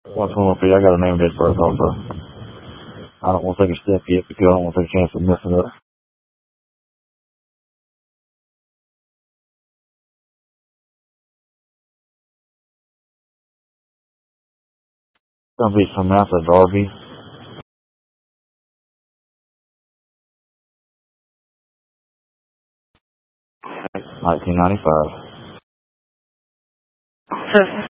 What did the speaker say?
What's going on for you? I got a name date birth also. I don't want to take a step yet because I don't want to take a chance of messing up. It's going to be Samantha Darby. 1995.